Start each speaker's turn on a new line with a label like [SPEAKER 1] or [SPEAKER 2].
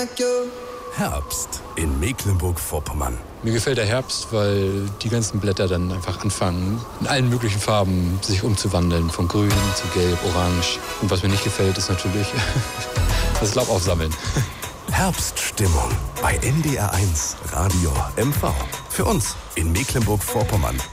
[SPEAKER 1] Herbst in Mecklenburg-Vorpommern.
[SPEAKER 2] Mir gefällt der Herbst, weil die ganzen Blätter dann einfach anfangen, in allen möglichen Farben sich umzuwandeln. Von grün zu gelb, orange. Und was mir nicht gefällt, ist natürlich das Laub aufsammeln.
[SPEAKER 1] Herbststimmung bei NDR1 Radio MV. Für uns in Mecklenburg-Vorpommern.